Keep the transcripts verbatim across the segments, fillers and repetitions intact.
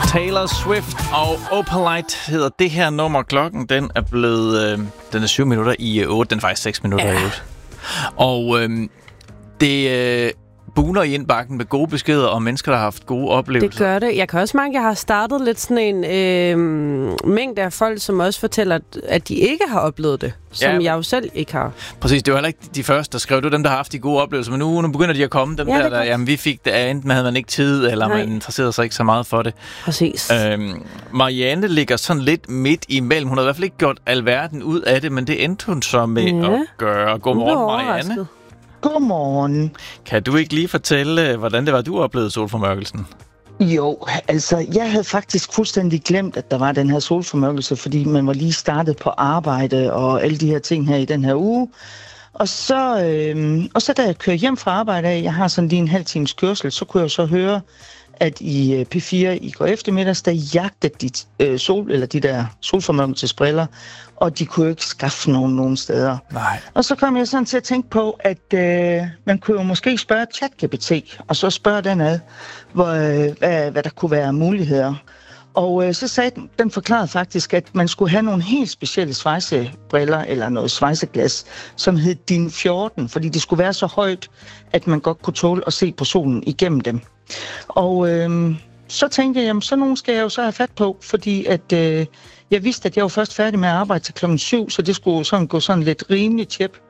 Taylor Swift og Opalite hedder det her nummer. Klokken, den er blevet... Øh, den er syv minutter i otte. Den er faktisk seks minutter ja. i otte. Og øh, det øh, buner i indbakken med gode beskeder om mennesker, der har haft gode oplevelser. Det gør det. Jeg kan også mærke, at jeg har startet lidt sådan en øh, mængde af folk, som også fortæller, at de ikke har oplevet det. Som ja. jeg jo selv ikke har. Præcis, det var heller ikke de første, der skrev. Det var dem, der har haft de gode oplevelser. Men nu, nu begynder de at komme. Dem ja, der, der jamen, vi fik det, enten havde man ikke tid, eller Nej. man interesserede sig ikke så meget for det. Præcis. Øhm, Marianne ligger sådan lidt midt imellem. Hun har i hvert fald ikke gjort alverden ud af det, men det endte hun så med ja. at gøre. Godmorgen, Marianne. Godmorgen. Kan du ikke lige fortælle, hvordan det var, du oplevede solformørkelsen? Jo, altså, jeg havde faktisk fuldstændig glemt, at der var den her solformørkelse, fordi man var lige startet på arbejde og alle de her ting her i den her uge. Og så, øh, og så da jeg kører hjem fra arbejde, jeg har sådan lige en halv times kørsel, så kunne jeg så høre, at i P fire i går eftermiddags, der jagtede de, øh, sol, eller de der solformørkelsesbriller, og de kunne jo ikke skaffe nogen nogen steder. Nej. Og så kom jeg sådan til at tænke på, at øh, man kunne jo måske spørge ChatGPT, og så spørge den ad, hvor, øh, hvad, hvad der kunne være muligheder. Og øh, så sagde den, den forklarede faktisk, at man skulle have nogle helt specielle svejsebriller, eller noget svejseglas, som hed D I N fjorten, fordi det skulle være så højt, at man godt kunne tåle at se på solen igennem dem. Og øh, så tænkte jeg, jamen så nogen skal jeg jo så have fat på, fordi at øh, jeg vidste, at jeg var først færdig med at arbejde til klokken syv, så det skulle sådan gå sådan lidt rimeligt tjep.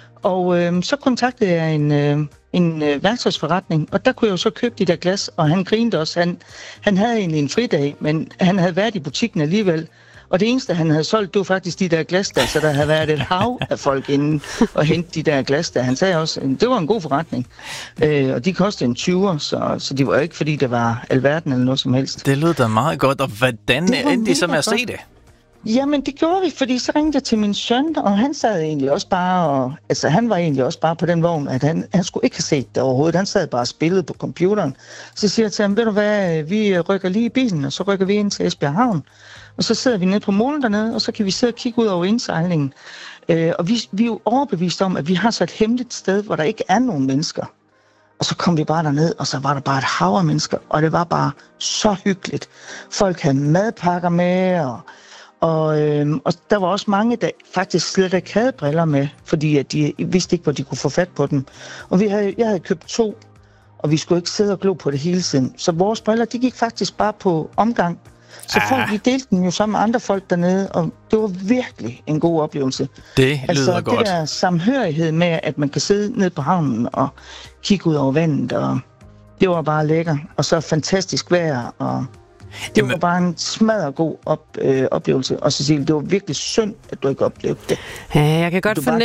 Og øh, så kontaktede jeg en, øh, en øh, værktøjsforretning, og der kunne jeg jo så købe de der glas, og han grinede også. Han, han havde egentlig en fridag, men han havde været i butikken alligevel. Og det eneste, han havde solgt, det var faktisk de der glas der, så der havde været et hav af folk inde og hente de der glas der. Han sagde også, at det var en god forretning, øh, og de kostede en tyver, så, så det var ikke, fordi det var alverden eller noget som helst. Det lød da meget godt, og hvordan endte de så med at se det? Jamen, det gjorde vi, fordi så ringte jeg til min søn, og han sad egentlig også bare, og, altså han var egentlig også bare på den vogn, at han, han skulle ikke have set det overhovedet. Han sad bare og spillede på computeren. Så siger jeg til ham, ved du hvad, vi rykker lige i bilen, og så rykker vi ind til Esbjerg Havn. Og så sidder vi nede på molen dernede, og så kan vi sidde og kigge ud over indsejlingen. Øh, og vi, vi er jo overbevist om, at vi har så et hemmeligt sted, hvor der ikke er nogen mennesker. Og så kom vi bare derned, og så var der bare et hav af mennesker, og det var bare så hyggeligt. Folk havde madpakker med, og... Og, øhm, og der var også mange, der faktisk slet ikke havde briller med, fordi at de vidste ikke, hvor de kunne få fat på dem. Og vi havde, jeg havde købt to, og vi skulle ikke sidde og glo på det hele tiden. Så vores briller, de gik faktisk bare på omgang. Så ah. folk, vi delte dem jo sammen med andre folk dernede, og det var virkelig en god oplevelse. Det lyder altså, godt. Altså det der samhørighed med, at man kan sidde nede på havnen og kigge ud over vandet, og det var bare lækker. Og så fantastisk vejr, og... Det Jamen. var bare en smadret god op, øh, oplevelse. Og Cecilie, det var virkelig synd, at du ikke oplevede det. Ja, jeg kan godt fornemme,